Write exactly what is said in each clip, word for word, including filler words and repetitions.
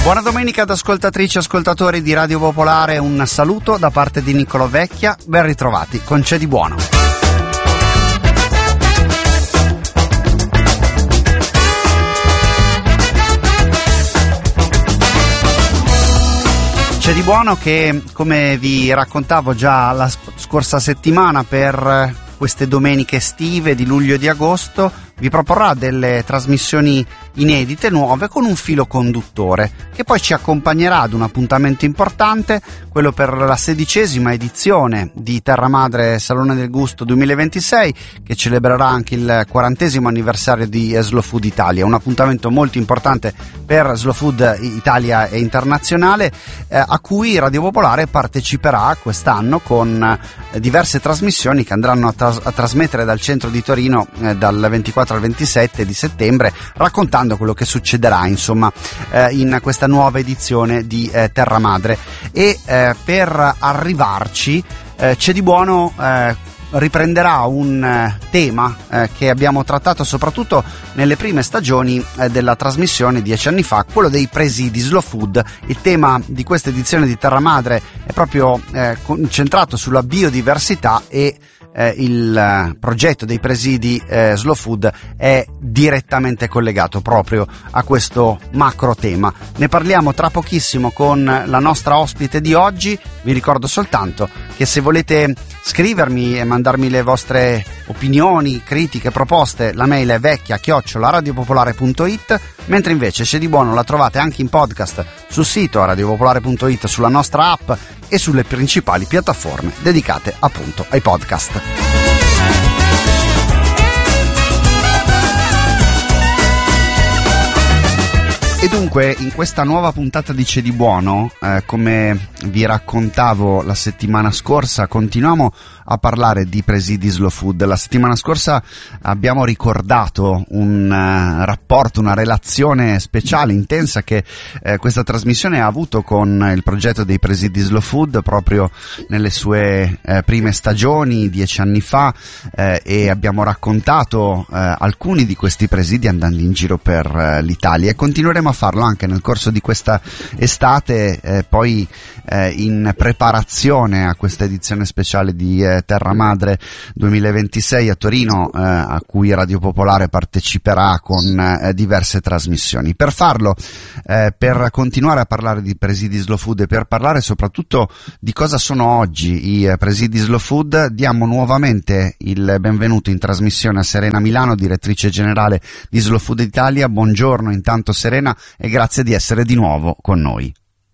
Buona domenica ad ascoltatrici e ascoltatori di Radio Popolare, un saluto da parte di Niccolò Vecchia, ben ritrovati con C'è di buono. C'è di buono che, come vi raccontavo già la scorsa settimana, per queste domeniche estive di luglio e di agosto vi proporrà delle trasmissioni inedite, nuove, con un filo conduttore che poi ci accompagnerà ad un appuntamento importante, quello per la sedicesima edizione di Terra Madre Salone del Gusto duemilaventisei, che celebrerà anche il quarantesimo anniversario di Slow Food Italia, un appuntamento molto importante per Slow Food Italia e internazionale, eh, a cui Radio Popolare parteciperà quest'anno con eh, diverse trasmissioni che andranno a, tras- a trasmettere dal centro di Torino eh, dal ventiquattro al ventisette di settembre, raccontando quello che succederà insomma eh, in questa nuova edizione di eh, Terra Madre. E eh, per arrivarci eh, C'è di buono eh, riprenderà un eh, tema eh, che abbiamo trattato soprattutto nelle prime stagioni eh, della trasmissione dieci anni fa, quello dei presidi Slow Food. Il tema di questa edizione di Terra Madre è proprio eh, concentrato sulla biodiversità e Eh, il eh, progetto dei presidi eh, Slow Food è direttamente collegato proprio a questo macro tema. Ne parliamo tra pochissimo con la nostra ospite di oggi. Vi ricordo soltanto che se volete scrivermi e mandarmi le vostre opinioni, critiche, proposte, la mail è vecchia chiocciola radiopopolare punto it, mentre invece C'è di buono la trovate anche in podcast sul sito radiopopolare punto it, sulla nostra app e sulle principali piattaforme dedicate appunto ai podcast. E dunque, in questa nuova puntata di C'è di buono, eh, come vi raccontavo la settimana scorsa, continuiamo a parlare di presidi Slow Food. La settimana scorsa abbiamo ricordato un uh, rapporto, una relazione speciale, intensa, che eh, questa trasmissione ha avuto con il progetto dei presidi Slow Food proprio nelle sue eh, prime stagioni, dieci anni fa, eh, e abbiamo raccontato eh, alcuni di questi presidi andando in giro per eh, l'Italia, e continueremo a farlo anche nel corso di questa estate, eh, poi eh, in preparazione a questa edizione speciale di eh, Terra Madre duemilaventisei a Torino, eh, a cui Radio Popolare parteciperà con eh, diverse trasmissioni. Per farlo, eh, per continuare a parlare di presidi Slow Food e per parlare soprattutto di cosa sono oggi i eh, presidi Slow Food, diamo nuovamente il benvenuto in trasmissione a Serena Milano, direttrice generale di Slow Food Italia. Buongiorno intanto Serena, e grazie di essere di nuovo con noi.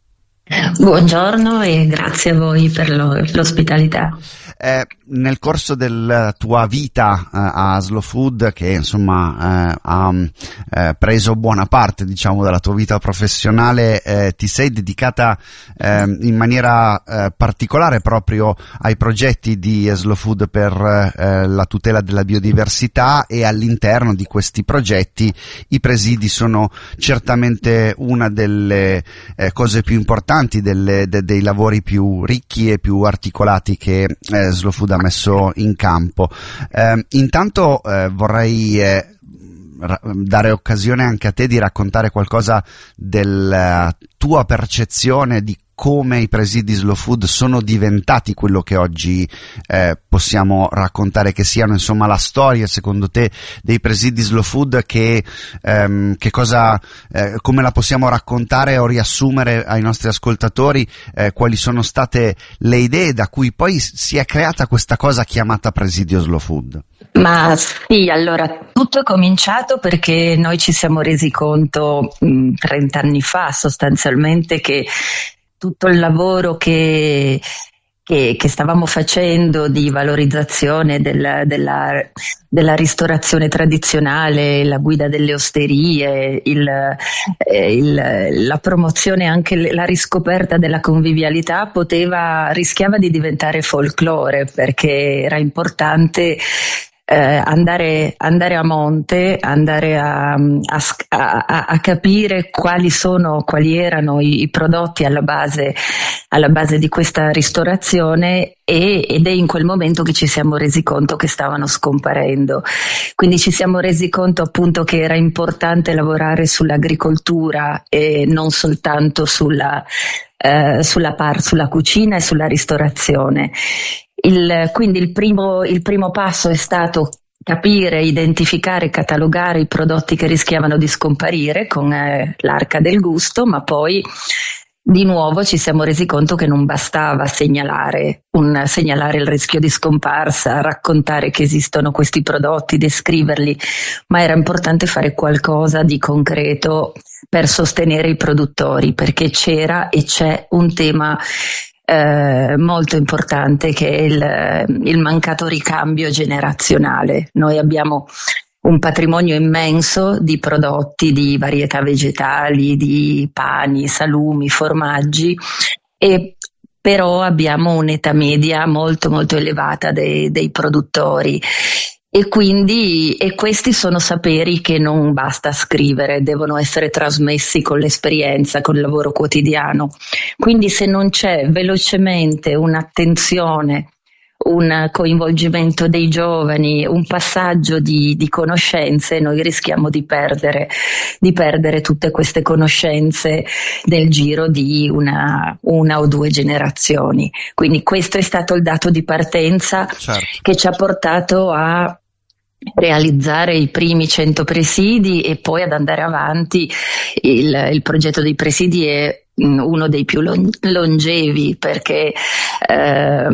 Buongiorno e grazie a voi per lo, l'ospitalità. Eh, nel corso della tua vita eh, a Slow Food, che insomma eh, ha eh, preso buona parte, diciamo, della tua vita professionale, eh, ti sei dedicata eh, in maniera eh, particolare proprio ai progetti di Slow Food per eh, la tutela della biodiversità, e all'interno di questi progetti i presidi sono certamente una delle eh, cose più importanti, delle, de, dei lavori più ricchi e più articolati che eh, Slow Food ha messo in campo. Eh, intanto eh, vorrei eh, ra- dare occasione anche a te di raccontare qualcosa della tua percezione di come i presidi Slow Food sono diventati quello che oggi eh, possiamo raccontare che siano, insomma, la storia secondo te dei presidi Slow Food, che, ehm, che cosa, eh, come la possiamo raccontare o riassumere ai nostri ascoltatori, eh, quali sono state le idee da cui poi si è creata questa cosa chiamata presidio Slow Food? Ma sì, allora tutto è cominciato perché noi ci siamo resi conto mh, trenta anni fa sostanzialmente che tutto il lavoro che, che, che stavamo facendo di valorizzazione della, della, della ristorazione tradizionale, la guida delle osterie, il, il, la promozione, anche la riscoperta della convivialità poteva, rischiava di diventare folklore, perché era importante eh, andare, andare a monte, andare a, a, a, a capire quali sono, quali erano i, i prodotti alla base, alla base di questa ristorazione, e, ed è in quel momento che ci siamo resi conto che stavano scomparendo. Quindi ci siamo resi conto appunto che era importante lavorare sull'agricoltura e non soltanto sulla, eh, sulla, par, sulla cucina e sulla ristorazione. Il, quindi il primo, il primo passo è stato capire, identificare, catalogare i prodotti che rischiavano di scomparire con eh, l'arca del gusto, ma poi di nuovo ci siamo resi conto che non bastava segnalare, un, segnalare il rischio di scomparsa, raccontare che esistono questi prodotti, descriverli, ma era importante fare qualcosa di concreto per sostenere i produttori, perché c'era e c'è un tema Eh, molto importante, che è il, il mancato ricambio generazionale. Noi abbiamo un patrimonio immenso di prodotti, di varietà vegetali, di pani, salumi, formaggi, e però abbiamo un'età media molto molto elevata dei, dei produttori. E quindi, e questi sono saperi che non basta scrivere, devono essere trasmessi con l'esperienza, col lavoro quotidiano. Quindi se non c'è velocemente un'attenzione, un coinvolgimento dei giovani, un passaggio di, di conoscenze, noi rischiamo di perdere, di perdere tutte queste conoscenze nel giro di una, una o due generazioni. Quindi questo è stato il dato di partenza, certo, che ci ha portato a realizzare i primi cento presidi e poi ad andare avanti. Il, il progetto dei presidi è uno dei più longevi, perché eh,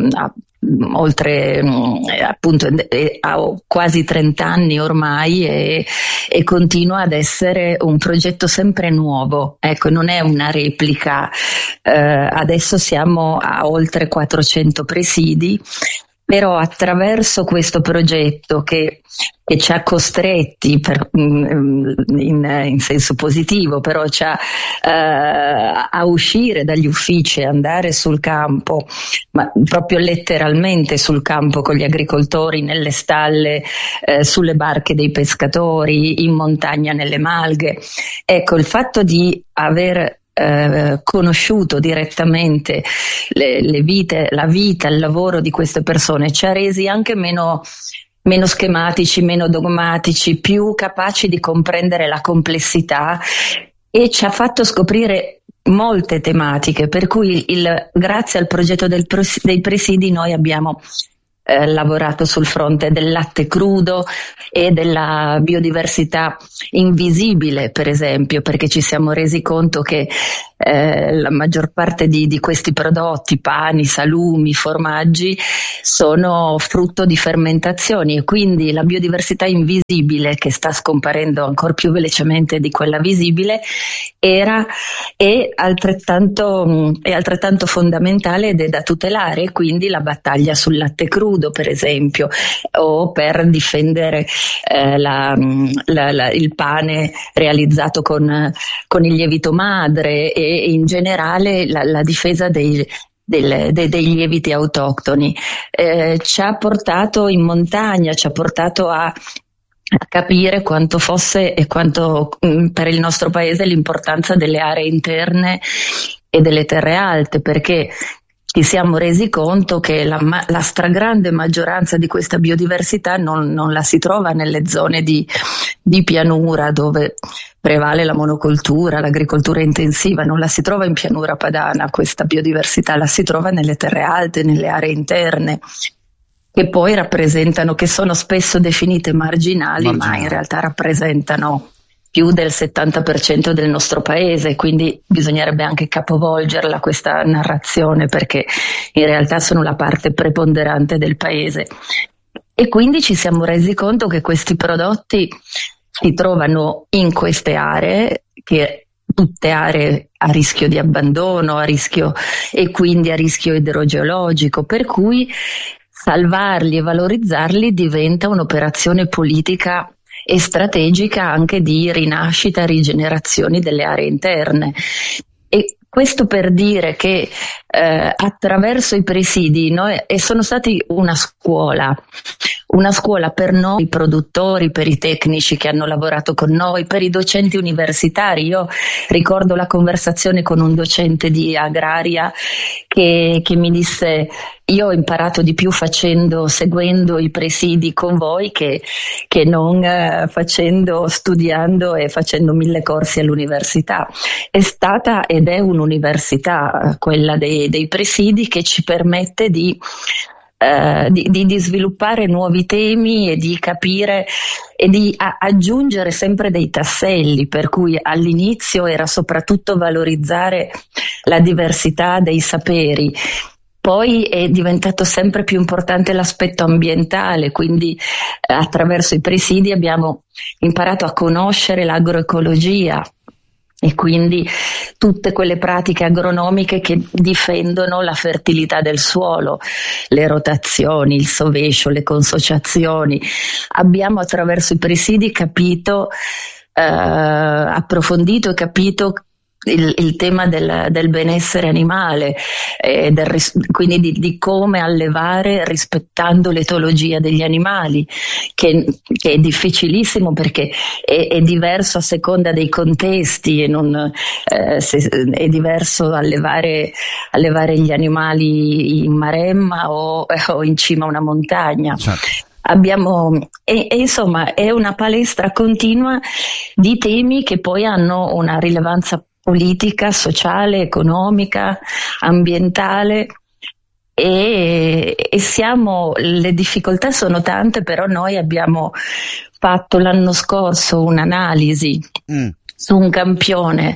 oltre appunto ha quasi trenta anni ormai, e, e continua ad essere un progetto sempre nuovo. Ecco, non è una replica. Eh, adesso siamo a oltre quattrocento presidi, però attraverso questo progetto che, che ci ha costretti per, in, in senso positivo, però ci ha eh, a uscire dagli uffici e andare sul campo, ma proprio letteralmente sul campo con gli agricoltori, nelle stalle, eh, sulle barche dei pescatori, in montagna nelle malghe. Ecco, il fatto di aver Eh, conosciuto direttamente le, le vite, la vita, il lavoro di queste persone ci ha resi anche meno, meno schematici, meno dogmatici, più capaci di comprendere la complessità, e ci ha fatto scoprire molte tematiche, per cui il, grazie al progetto del, dei presidi noi abbiamo Eh, lavorato sul fronte del latte crudo e della biodiversità invisibile, per esempio, perché ci siamo resi conto che eh, la maggior parte di, di questi prodotti, pani, salumi, formaggi, sono frutto di fermentazioni, e quindi la biodiversità invisibile, che sta scomparendo ancora più velocemente di quella visibile, era è altrettanto, è altrettanto fondamentale ed è da tutelare. Quindi la battaglia sul latte crudo, per esempio, o per difendere eh, la, la, la, il pane realizzato con, con il lievito madre, e in generale la, la difesa dei Del, de, dei lieviti autoctoni. Eh, ci ha portato in montagna, ci ha portato a, a capire quanto fosse e quanto mh, per il nostro paese l'importanza delle aree interne e delle terre alte, perché ci siamo resi conto che la, la stragrande maggioranza di questa biodiversità non, non la si trova nelle zone di, di pianura, dove prevale la monocoltura, l'agricoltura intensiva. Non la si trova in pianura padana questa biodiversità, la si trova nelle terre alte, nelle aree interne, che poi rappresentano, che sono spesso definite marginali, marginali. ma in realtà rappresentano più del settanta per cento del nostro paese, quindi bisognerebbe anche capovolgerla questa narrazione, perché in realtà sono la parte preponderante del paese. E quindi ci siamo resi conto che questi prodotti si trovano in queste aree, che tutte aree a rischio di abbandono, a rischio e quindi a rischio idrogeologico, per cui salvarli e valorizzarli diventa un'operazione politica e strategica, anche di rinascita e rigenerazione delle aree interne. E questo per dire che eh, attraverso i presidi noi e sono stati una scuola, una scuola per noi produttori, per i tecnici che hanno lavorato con noi, per i docenti universitari. Io ricordo la conversazione con un docente di agraria che, che mi disse: io ho imparato di più facendo, seguendo i presidi con voi che, che non eh, facendo, studiando e facendo mille corsi all'università. È stata ed è un'università, quella dei, dei presidi, che ci permette di Uh, di, di, di sviluppare nuovi temi e di capire e di a, aggiungere sempre dei tasselli, per cui all'inizio era soprattutto valorizzare la diversità dei saperi. Poi è diventato sempre più importante l'aspetto ambientale, quindi eh, attraverso i presidi abbiamo imparato a conoscere l'agroecologia e quindi tutte quelle pratiche agronomiche che difendono la fertilità del suolo, le rotazioni, il sovescio, le consociazioni. Abbiamo attraverso i presidi capito, eh, approfondito e capito Il, il tema del, del benessere animale, eh, del, quindi di, di come allevare rispettando l'etologia degli animali, che, che è difficilissimo perché è, è diverso a seconda dei contesti, e non, eh, se, è diverso allevare, allevare gli animali in Maremma o, o in cima a una montagna. Certo. Abbiamo, e, e insomma è una palestra continua di temi che poi hanno una rilevanza politica, sociale, economica, ambientale e, e siamo, le difficoltà sono tante, però noi abbiamo fatto l'anno scorso un'analisi mm. su un campione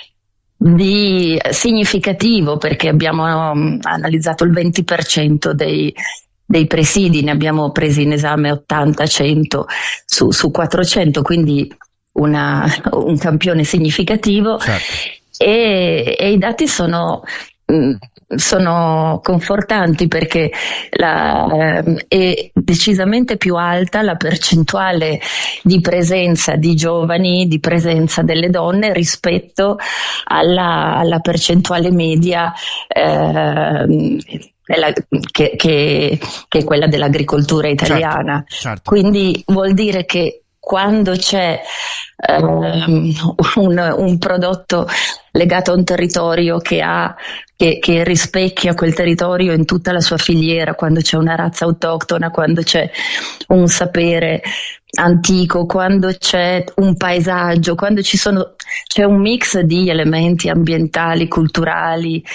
di significativo, perché abbiamo um, analizzato il venti per cento dei dei presidi, ne abbiamo presi in esame ottanta cento su, su quattrocento, quindi Una, un campione significativo. Certo. e, e i dati sono, sono confortanti, perché la, è decisamente più alta la percentuale di presenza di giovani, di presenza delle donne rispetto alla, alla percentuale media eh, Della, che, che, che è quella dell'agricoltura italiana. Certo, certo. Quindi vuol dire che quando c'è um, un, un prodotto legato a un territorio che ha che, che rispecchia quel territorio in tutta la sua filiera, quando c'è una razza autoctona, quando c'è un sapere antico, quando c'è un paesaggio, quando ci sono c'è un mix di elementi ambientali, culturali,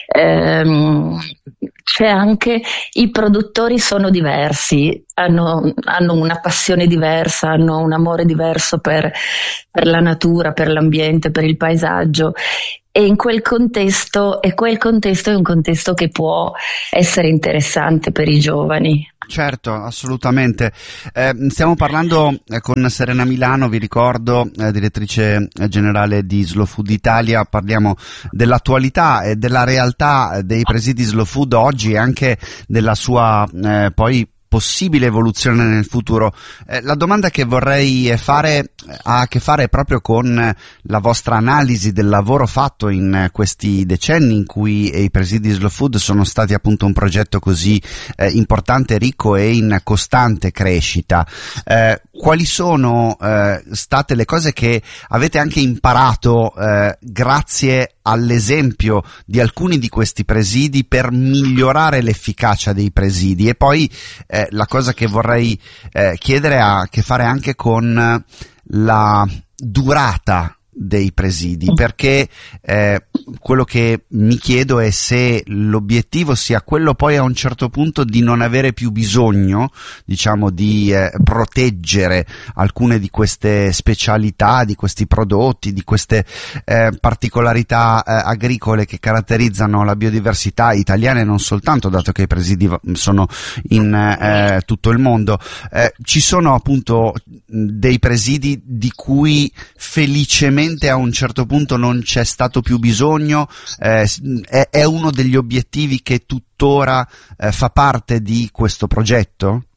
ehm, c'è anche i produttori sono diversi, hanno, hanno una passione diversa, hanno un amore diverso per, per la natura, per l'ambiente, per il paesaggio, e in quel contesto, e quel contesto è un contesto che può essere interessante per i giovani. Certo, assolutamente. Eh, stiamo parlando eh, con Serena Milano, vi ricordo, eh, direttrice generale di Slow Food Italia. Parliamo dell'attualità e della realtà dei presidi Slow Food oggi e anche della sua eh, poi possibile evoluzione nel futuro. Eh, la domanda che vorrei fare ha a che fare proprio con la vostra analisi del lavoro fatto in questi decenni in cui i presidi Slow Food sono stati appunto un progetto così eh, importante, ricco e in costante crescita. Eh, quali sono eh, state le cose che avete anche imparato eh, grazie all'esempio di alcuni di questi presidi per migliorare l'efficacia dei presidi? E poi eh, la cosa che vorrei eh, chiedere ha a che fare anche con la durata dei presidi, perché eh, quello che mi chiedo è se l'obiettivo sia quello poi a un certo punto di non avere più bisogno, diciamo, di eh, proteggere alcune di queste specialità, di questi prodotti, di queste eh, particolarità eh, agricole che caratterizzano la biodiversità italiana e non soltanto, dato che i presidi sono in eh, tutto il mondo. Eh, ci sono appunto dei presidi di cui felicemente a un certo punto non c'è stato più bisogno, eh, è, è uno degli obiettivi che tuttora eh, fa parte di questo progetto?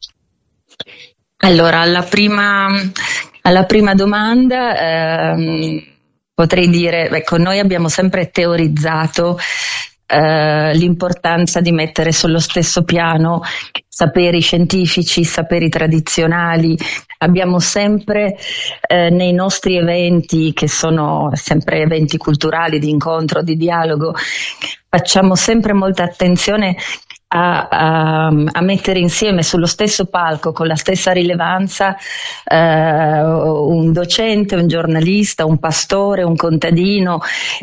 Allora, alla prima, alla prima domanda ehm, potrei dire, ecco, noi abbiamo sempre teorizzato eh, l'importanza di mettere sullo stesso piano saperi scientifici, saperi tradizionali. Abbiamo sempre eh, nei nostri eventi, che sono sempre eventi culturali, di incontro, di dialogo, facciamo sempre molta attenzione A, a, a mettere insieme sullo stesso palco, con la stessa rilevanza, eh, un docente, un giornalista, un pastore, un contadino,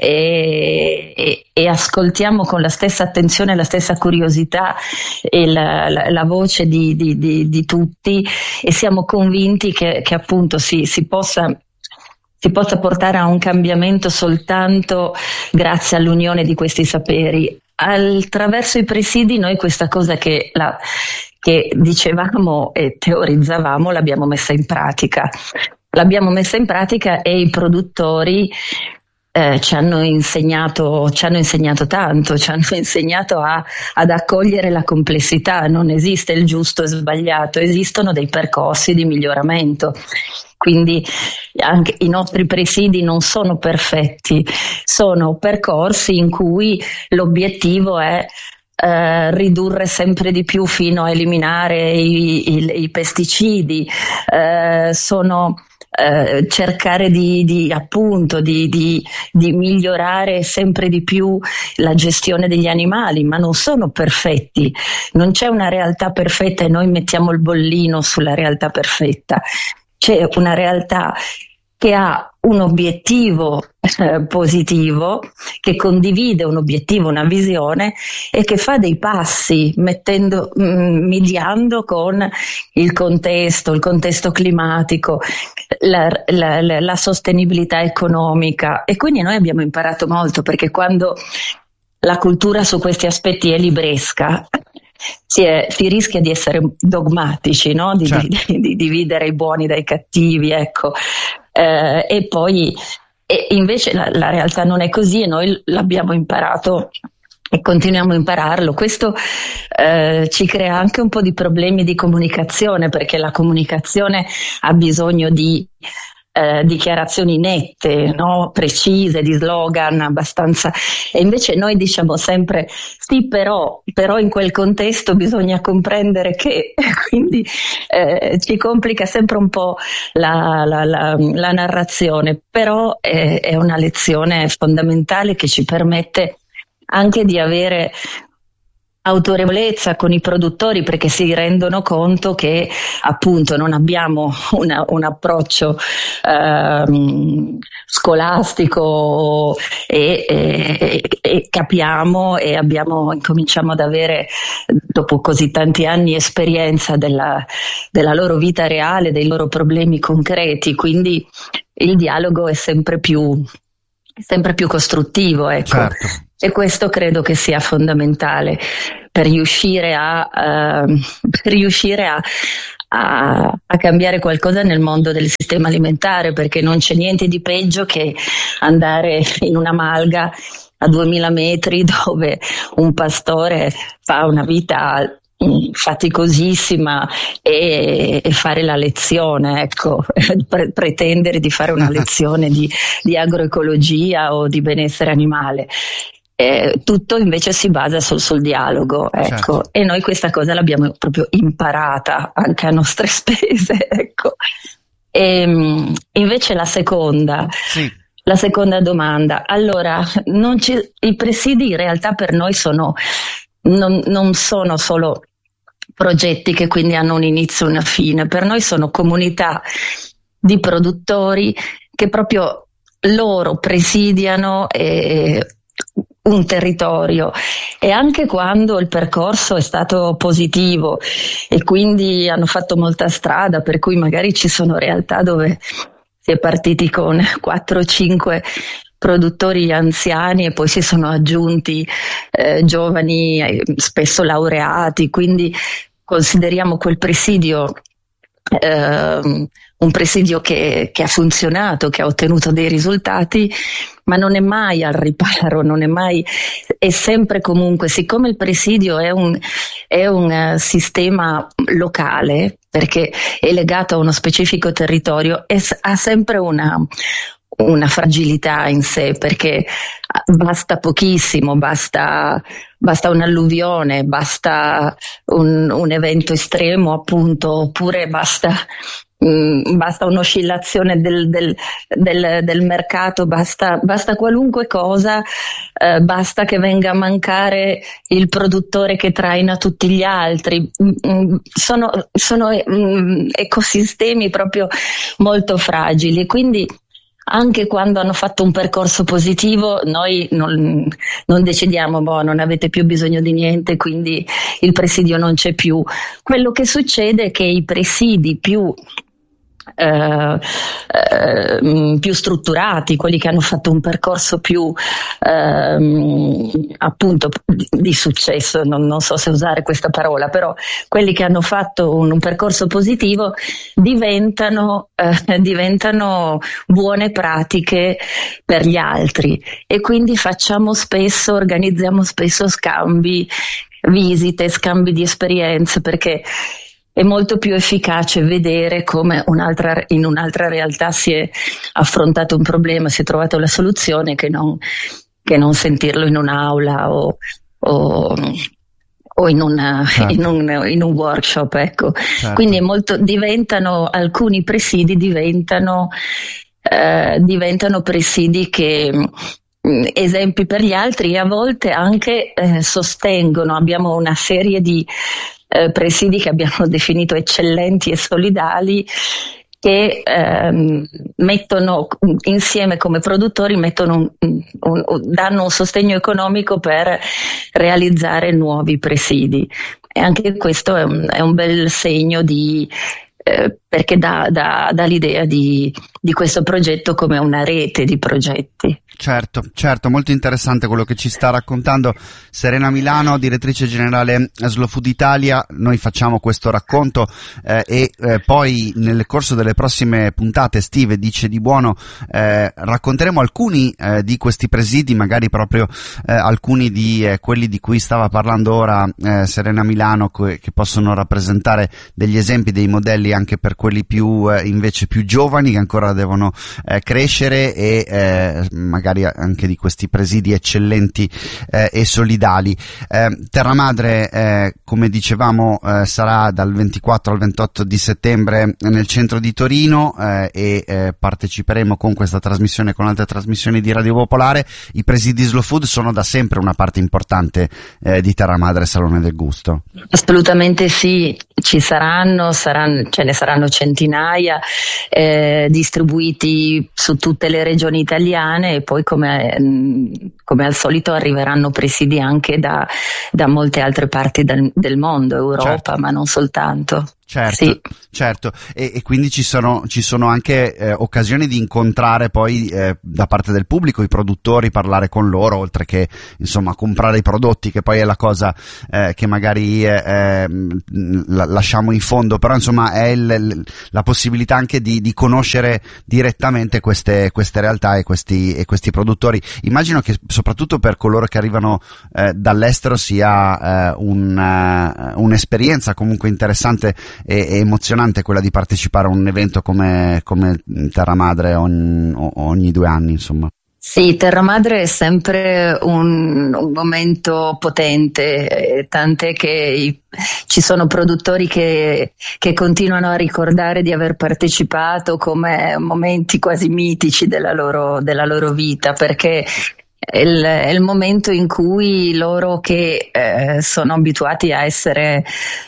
e, e, e ascoltiamo con la stessa attenzione, la stessa curiosità e la, la, la voce di, di, di, di tutti, e siamo convinti che, che appunto si, si possa si possa portare a un cambiamento soltanto grazie all'unione di questi saperi. Attraverso i presidi noi questa cosa che, la, che dicevamo e teorizzavamo l'abbiamo messa in pratica. L'abbiamo messa in pratica e i produttori eh, ci hanno insegnato, ci hanno insegnato tanto, ci hanno insegnato a, ad accogliere la complessità. Non esiste il giusto e sbagliato, esistono dei percorsi di miglioramento. Quindi anche i nostri presidi non sono perfetti, sono percorsi in cui l'obiettivo è eh, ridurre sempre di più fino a eliminare i, i, i pesticidi, eh, sono eh, cercare di, di appunto di, di, di migliorare sempre di più la gestione degli animali, ma non sono perfetti, non c'è una realtà perfetta e noi mettiamo il bollino sulla realtà perfetta. C'è una realtà che ha un obiettivo eh, positivo, che condivide un obiettivo, una visione, e che fa dei passi mettendo, mh, mediando con il contesto, il contesto climatico, la, la, la, la sostenibilità economica. E quindi noi abbiamo imparato molto, perché quando la cultura su questi aspetti è libresca, Si, è, si rischia di essere dogmatici, no? Di, certo. di, di, di dividere i buoni dai cattivi, ecco. Eh, e poi e invece la, la realtà non è così, e noi l'abbiamo imparato e continuiamo a impararlo. Questo eh, ci crea anche un po' di problemi di comunicazione, perché la comunicazione ha bisogno di Eh, dichiarazioni nette, no? Precise, di slogan abbastanza, e invece noi diciamo sempre sì, però, però in quel contesto bisogna comprendere che, quindi eh, ci complica sempre un po' la, la, la, la narrazione, però è, è una lezione fondamentale che ci permette anche di avere autorevolezza con i produttori, perché si rendono conto che appunto non abbiamo una, un approccio ehm, scolastico e, e, e capiamo e abbiamo incominciamo ad avere, dopo così tanti anni, esperienza della, della loro vita reale, dei loro problemi concreti, quindi il dialogo è sempre più sempre più costruttivo, ecco. Certo. E questo credo che sia fondamentale per riuscire a uh, per riuscire a, a, a cambiare qualcosa nel mondo del sistema alimentare, perché non c'è niente di peggio che andare in una malga a duemila metri dove un pastore fa una vita faticosissima e, e fare la lezione, ecco, pre- pretendere di fare una lezione di, di agroecologia o di benessere animale. Eh, tutto invece si basa sul, sul dialogo, ecco. Certo. E noi questa cosa l'abbiamo proprio imparata anche a nostre spese, ecco. E, invece la seconda sì. La seconda domanda, allora non ci, i presidi in realtà per noi sono Non, non sono solo progetti che quindi hanno un inizio e una fine, per noi sono comunità di produttori che proprio loro presidiano eh, un territorio, e anche quando il percorso è stato positivo e quindi hanno fatto molta strada, per cui magari ci sono realtà dove si è partiti con quattro o cinque produttori anziani e poi si sono aggiunti eh, giovani, eh, spesso laureati, quindi consideriamo quel presidio eh, un presidio che, che ha funzionato, che ha ottenuto dei risultati, ma non è mai al riparo, non è mai, è sempre comunque, siccome il presidio è un, è un uh, sistema locale, perché è legato a uno specifico territorio, è, ha sempre una una fragilità in sé, perché basta pochissimo, basta, basta un'alluvione, basta un, un evento estremo, appunto, oppure basta, mh, basta un'oscillazione del, del, del, del mercato, basta, basta qualunque cosa, eh, basta che venga a mancare il produttore che traina tutti gli altri. Mh, sono, sono mh, ecosistemi proprio molto fragili, quindi anche quando hanno fatto un percorso positivo, noi non, non decidiamo, boh, non avete più bisogno di niente, quindi il presidio non c'è più. Quello che succede è che i presidi più Eh, eh, più strutturati, quelli che hanno fatto un percorso più ehm, appunto di successo, non, non so se usare questa parola, però quelli che hanno fatto un, un percorso positivo diventano, eh, diventano buone pratiche per gli altri, e quindi facciamo spesso, organizziamo spesso scambi, visite, scambi di esperienze, perché è molto più efficace vedere come un'altra, in un'altra realtà si è affrontato un problema, si è trovato la soluzione, che non, che non sentirlo in un'aula o, o, o in, una, certo. in, un, in un workshop, ecco. Certo. Quindi è molto, diventano, alcuni presidi diventano, eh, diventano presidi che, esempi per gli altri, e a volte anche eh, sostengono. Abbiamo una serie di Eh, presidi che abbiamo definito eccellenti e solidali, che ehm, mettono insieme, come produttori, mettono un, un, un, danno un sostegno economico per realizzare nuovi presidi, e anche questo è un, è un bel segno di eh, perché dà, dà, dà l'idea di, di questo progetto come una rete di progetti. Certo, certo, molto interessante quello che ci sta raccontando Serena Milano, direttrice generale Slow Food Italia. Noi facciamo questo racconto eh, e eh, poi nel corso delle prossime puntate estive di C'è di Buono eh, racconteremo alcuni eh, di questi presidi, magari proprio eh, alcuni di eh, quelli di cui stava parlando ora eh, Serena Milano, che, che possono rappresentare degli esempi, dei modelli anche per quelli più eh, invece più giovani, che ancora devono eh, crescere, e eh, magari anche di questi presidi eccellenti eh, e solidali. Eh, Terra Madre, eh, come dicevamo, eh, sarà dal ventiquattro al ventotto di settembre nel centro di Torino eh, e eh, parteciperemo con questa trasmissione, con altre trasmissioni di Radio Popolare. I presidi Slow Food sono da sempre una parte importante eh, di Terra Madre Salone del Gusto. Assolutamente sì, ci saranno, saranno, ce ne saranno centinaia eh, distribuiti su tutte le regioni italiane, e poi come, come al solito arriveranno presidi anche da, da molte altre parti del, del mondo, Europa, certo. Ma non soltanto. Certo, sì. certo, e, e quindi ci sono, ci sono anche eh, occasioni di incontrare poi eh, da parte del pubblico i produttori, parlare con loro, oltre che insomma comprare i prodotti, che poi è la cosa eh, che magari eh, la, lasciamo in fondo, però insomma è il, la possibilità anche di, di conoscere direttamente queste, queste realtà e questi, e questi produttori. Immagino che soprattutto per coloro che arrivano eh, dall'estero sia eh, un, uh, un'esperienza comunque interessante e emozionante quella di partecipare a un evento come, come Terra Madre ogni, ogni due anni, insomma. Sì, Terra Madre è sempre un, un momento potente, eh, tant'è che i, ci sono produttori che, che continuano a ricordare di aver partecipato come momenti quasi mitici della loro, della loro vita, perché è il, è il momento in cui loro, che eh, sono abituati a essere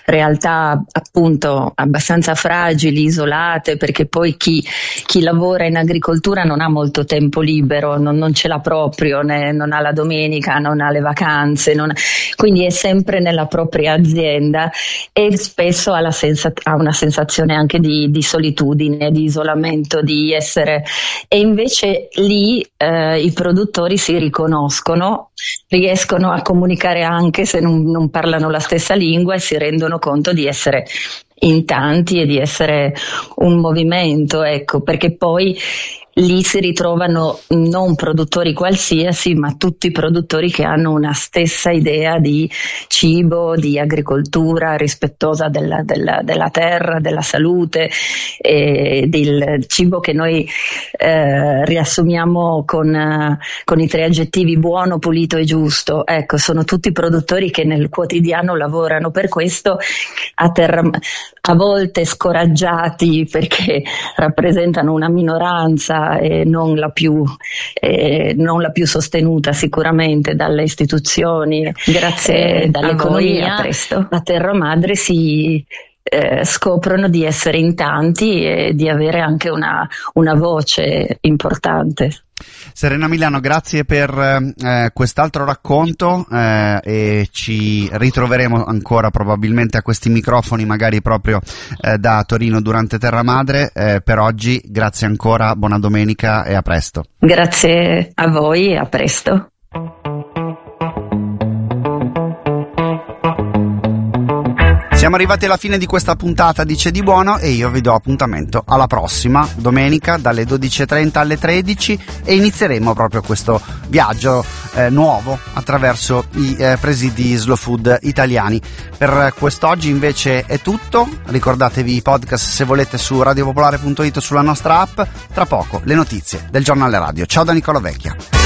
realtà appunto abbastanza fragili, isolate, perché poi chi, chi lavora in agricoltura non ha molto tempo libero, non, non ce l'ha proprio, né, non ha la domenica, non ha le vacanze, non ha, quindi è sempre nella propria azienda, e spesso ha, la senza, ha una sensazione anche di, di solitudine, di isolamento, di essere, e invece lì eh, i produttori si riconoscono, riescono a comunicare anche se non, non parlano la stessa lingua, e si rendono conto di essere in tanti e di essere un movimento, ecco, perché poi lì si ritrovano non produttori qualsiasi, ma tutti produttori che hanno una stessa idea di cibo, di agricoltura rispettosa della, della, della terra, della salute, e del cibo che noi eh, riassumiamo con, uh, con i tre aggettivi buono, pulito e giusto. Ecco, sono tutti produttori che nel quotidiano lavorano per questo, a, terra, a volte scoraggiati perché rappresentano una minoranza e non la più, eh, non la più sostenuta sicuramente dalle istituzioni, grazie eh, dall'economia. A, presto. A terra madre si eh, scoprono di essere in tanti e di avere anche una, una voce importante. Serena Milano, grazie per eh, quest'altro racconto eh, e ci ritroveremo ancora probabilmente a questi microfoni, magari proprio eh, da Torino durante Terra Madre. Eh, per oggi grazie ancora, buona domenica e a presto. Grazie a voi e a presto. Siamo arrivati alla fine di questa puntata di C'è di buono e io vi do appuntamento alla prossima domenica dalle dodici e trenta alle tredici e inizieremo proprio questo viaggio eh, nuovo attraverso i eh, presidi slow food italiani. Per quest'oggi invece è tutto, ricordatevi i podcast se volete su radiopopolare punto it o sulla nostra app. Tra poco le notizie del giornale radio. Ciao da Nicola Vecchia.